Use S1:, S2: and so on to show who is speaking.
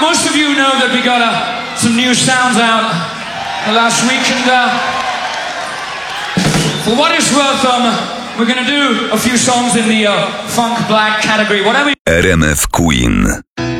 S1: most of you know that we got some new sounds out last week, and for what it's worth, we're gonna do a few songs in the funk black category. Whatever.
S2: RMF Queen.